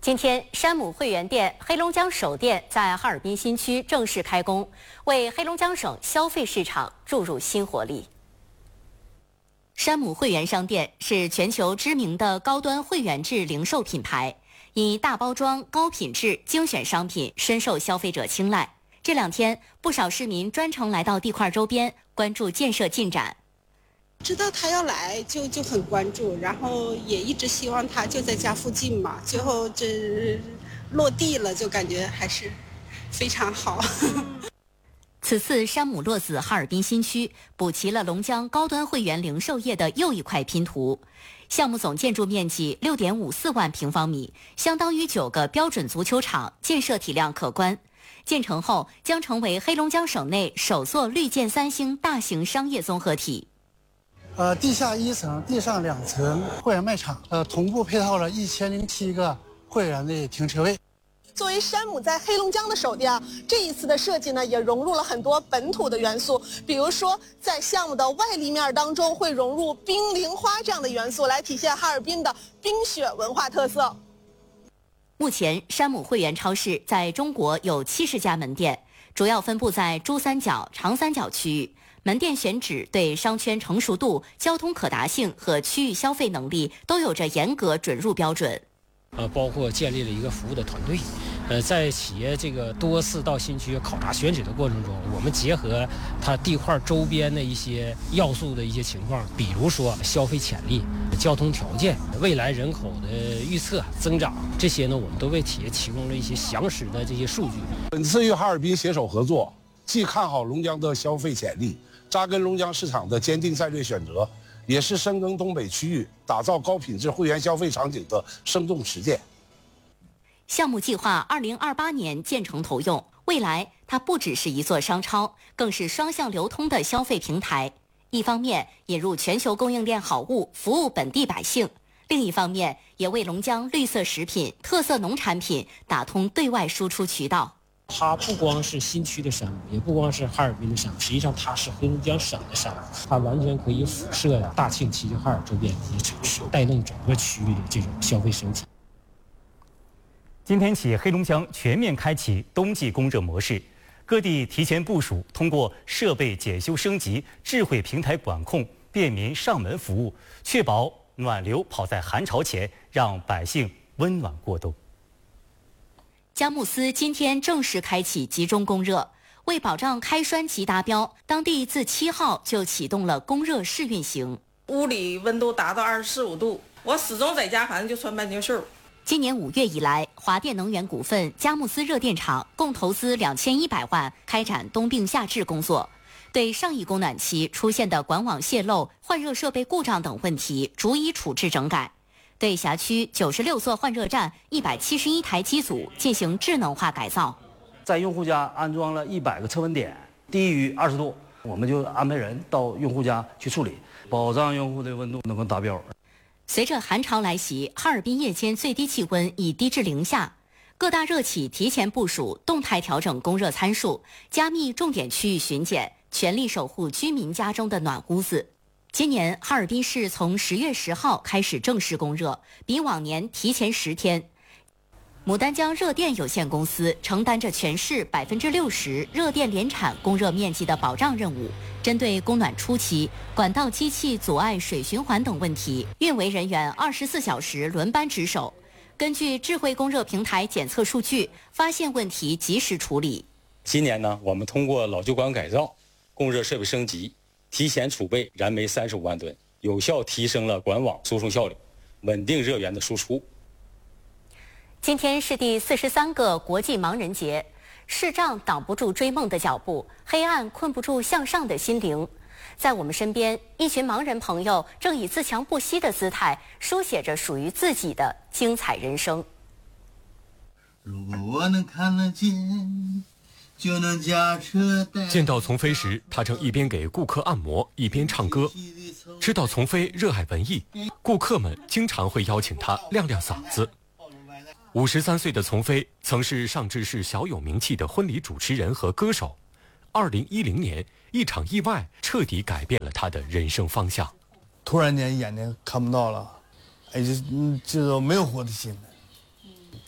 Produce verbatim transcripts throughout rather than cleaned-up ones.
今天，山姆汇源店黑龙江首店在哈尔滨新区正式开工，为黑龙江省消费市场注入新活力。山姆汇源商店是全球知名的高端会员制零售品牌，以大包装、高品质、精选商品深受消费者青睐。这两天，不少市民专程来到地块周边，关注建设进展。 知道他要来就就很关注，然后也一直希望他就在家附近嘛，最后这落地了，就感觉还是非常好。 此次山姆落子哈尔滨新区补齐了龙江高端会员零售业的又一块拼图。项目总建筑面积 六点五四万平方米，相当于九个标准足球场，建设体量可观。建成后将成为黑龙江省内首座绿建三星大型商业综合体。 呃，地下一层、地上两层会员卖场，呃，同步配套了一千零七个会员的停车位。 作为山姆在黑龙江的首店啊，这一次的设计呢，也融入了很多本土的元素，比如说在项目的外立面当中会融入冰凌花这样的元素，来体现哈尔滨的冰雪文化特色。 目前，山姆汇源超市在中国有七十家门店，主要分布在珠三角、长三角区域。门店选址对商圈成熟度、交通可达性和区域消费能力都有着严格准入标准。 呃，包括建立了一个服务的团队。呃，在企业这个多次到新区考察选址的过程中，我们结合它地块周边的一些要素的一些情况，比如说消费潜力、交通条件、未来人口的预测增长，这些呢，我们都为企业提供了一些详实的这些数据。 本次与哈尔滨携手合作，既看好龙江的消费潜力，扎根龙江市场的坚定战略选择，也是深耕东北区域、打造高品质会员消费场景的生动实践。 项目计划二零二八年建成投用，未来它不只是一座商超，更是双向流通的消费平台。一方面引入全球供应链好物，服务本地百姓；另一方面也为龙江绿色食品、特色农产品打通对外输出渠道。 它不光是新区的商务，也不光是哈尔滨的商务，实际上它是黑龙江省的商务，它完全可以辐射呀大庆、齐齐哈尔周边的一些城市，带动整个区域的这种消费升级。 今天起，黑龙江全面开启冬季供热模式，各地提前部署，通过设备检修升级、智慧平台管控、便民上门服务，确保暖流跑在寒潮前，让百姓温暖过冬。 佳木斯今天正式开启集中供热，为保障开栓即达标，当地自七号就启动了供热试运行。 屋里温度达到二十四五度，我始终在家反正就穿半截袖。 今年五月以来，华电能源股份、佳木斯热电厂共投资两千一百万，开展冬病夏治工作，对上一供暖期出现的管网泄漏、换热设备故障等问题逐一处置整改。对辖区九十六座换热站、一百七十一台机组进行智能化改造， 在用户家安装了一百个测温点，低于二十度，我们就安排人到用户家去处理，保障用户的温度能够达标。 随着寒潮来袭，哈尔滨夜间最低气温已低至零下，各大热企提前部署，动态调整供热参数，加密重点区域巡检，全力守护居民家中的暖屋子。今年哈尔滨市从十月十号开始正式供热，比往年提前十天。牡丹江热电有限公司承担着全市百分之六十热电联产供热面积的保障任务，针对供暖初期管道机器阻碍水循环等问题，运维人员二十四小时轮班值守。根据智慧供热平台检测数据，发现问题及时处理。 今年呢，我们通过老旧管改造、供热设备升级，提前储备燃煤三十五万吨，有效提升了管网输送效率，稳定热源的输出。 今天是第四十三个国际盲人节，视障挡不住追梦的脚步，黑暗困不住向上的心灵。在我们身边，一群盲人朋友正以自强不息的姿态，书写着属于自己的精彩人生。 如果我能看得见，就能驾车。 见到丛飞时，他正一边给顾客按摩，一边唱歌。知道丛飞热爱文艺，顾客们经常会邀请他亮亮嗓子。五十三岁的丛飞曾是上志市小有名气的婚礼主持人和歌手。二零一零年，一场意外彻底改变了他的人生方向。 突然间眼睛看不到了，哎，就就是没有活的心了。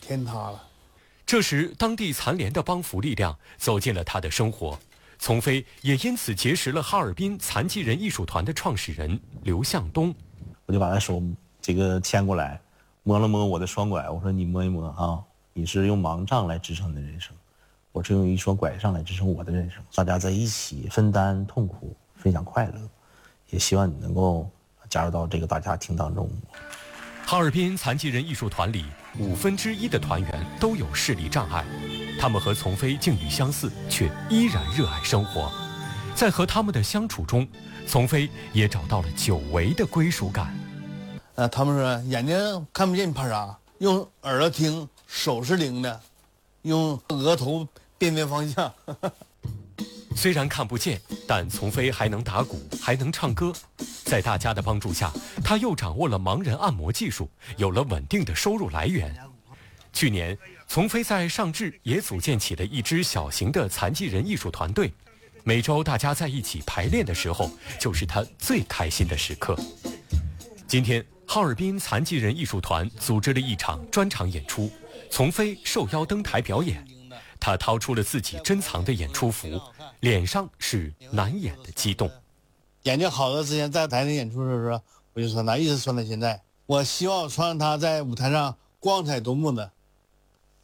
天塌了。 这时，当地残联的帮扶力量走进了他的生活，丛飞也因此结识了哈尔滨残疾人艺术团的创始人刘向东。 我就把他手这个牵过来，摸了摸我的双拐，我说你摸一摸啊，你是用盲杖来支撑你的人生，我是用一双拐杖来支撑我的人生。大家在一起分担痛苦，分享快乐，也希望你能够加入到这个大家庭当中。 哈尔滨残疾人艺术团里五分之一的团员都有视力障碍，他们和丛飞境遇相似，却依然热爱生活。在和他们的相处中，丛飞也找到了久违的归属感。 呃，他们说眼睛看不见，你怕啥？用耳朵听，手是灵的，用额头辨别方向。 虽然看不见，但丛飞还能打鼓，还能唱歌。在大家的帮助下，他又掌握了盲人按摩技术，有了稳定的收入来源。去年，丛飞在上智也组建起了一支小型的残疾人艺术团队。每周大家在一起排练的时候，就是他最开心的时刻。今天，哈尔滨残疾人艺术团组织了一场专场演出，丛飞受邀登台表演。他掏出了自己珍藏的演出服，脸上是难掩的激动。 眼睛好的之前在台上演出的时候，我就穿它，一直穿到现在。我希望穿它在舞台上光彩夺目的。耶、yeah ！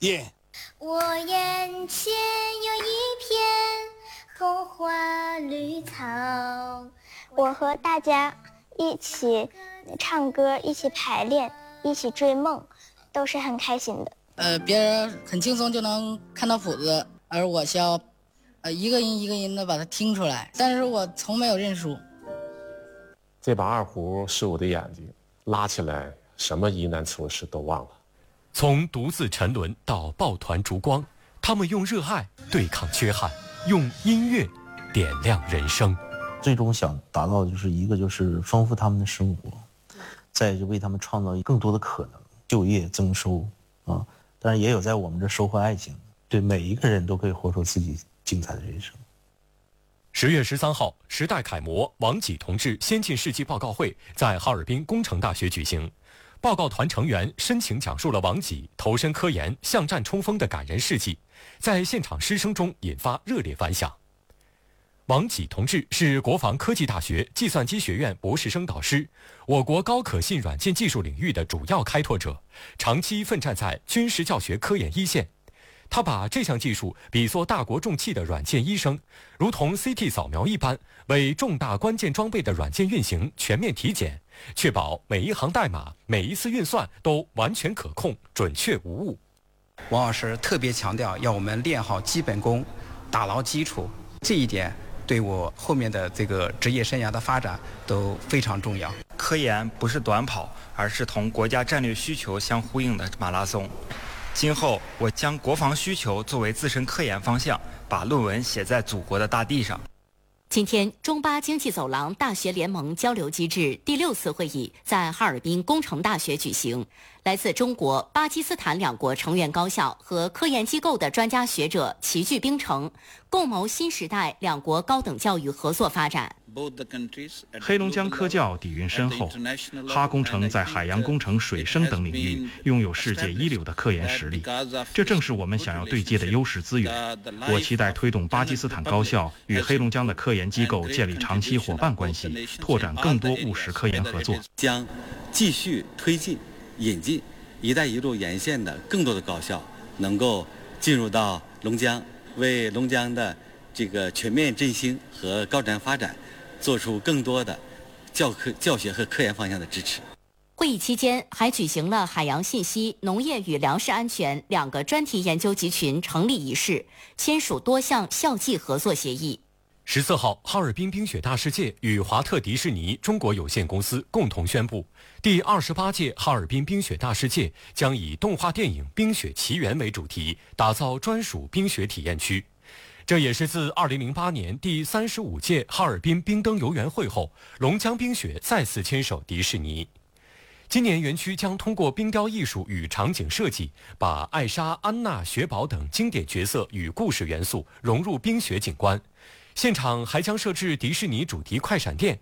我眼前有一片红花绿草，我和大家一起唱歌，一起排练，一起追梦，都是很开心的。 呃，别人很轻松就能看到谱子，而我需要，呃，一个音一个音的把它听出来。但是我从没有认输。 这把二胡是我的眼睛，拉起来什么疑难错事都忘了。 从独自沉沦到抱团烛光，他们用热爱对抗缺憾，用音乐点亮人生。 最终想达到的就是一个就是丰富他们的生活，再就为他们创造更多的可能，就业增收啊。当然也有在我们这收获爱情，对每一个人都可以活出自己精彩的人生。 十月十三号，时代楷模王济同志先进事迹报告会在哈尔滨工程大学举行。报告团成员深情讲述了王济投身科研、向战冲锋的感人事迹，在现场师生中引发热烈反响。王济同志是国防科技大学计算机学院博士生导师，我国高可信软件技术领域的主要开拓者，长期奋战在军事教学科研一线。他把这项技术比作大国重器的软件医生，如同 C T 扫描一般，为重大关键装备的软件运行全面体检，确保每一行代码、每一次运算都完全可控、准确无误。 王老师特别强调要我们练好基本功，打牢基础，这一点对我后面的这个职业生涯的发展都非常重要。 科研不是短跑，而是同国家战略需求相呼应的马拉松。今后我将国防需求作为自身科研方向，把论文写在祖国的大地上。 今天，中巴经济走廊大学联盟交流机制第六次会议在哈尔滨工程大学举行。来自中国、巴基斯坦两国成员高校和科研机构的专家学者齐聚冰城，共谋新时代两国高等教育合作发展。 黑龙江科教底蕴深厚，哈工程在海洋工程、水生等领域拥有世界一流的科研实力，这正是我们想要对接的优势资源。我期待推动巴基斯坦高校与黑龙江的科研机构建立长期伙伴关系，拓展更多务实科研合作。 将继续推进引进“一带一路”沿线的更多的高校能够进入到龙江，为龙江的这个全面振兴和高瞻发展做出更多的教科教学和科研方向的支持。 会议期间还举行了海洋信息、农业与粮食安全两个专题研究集群成立仪式，签署多项校际合作协议。 十四号，哈尔滨冰雪大世界与华特迪士尼中国有限公司共同宣布，第二十八届哈尔滨冰雪大世界将以动画电影《冰雪奇缘》为主题，打造专属冰雪体验区。这也是自二零零八年第三十五届哈尔滨冰灯游园会后，龙江冰雪再次牵手迪士尼。今年园区将通过冰雕艺术与场景设计，把艾莎、安娜、雪宝等经典角色与故事元素融入冰雪景观。现场还将设置迪士尼主题快闪店，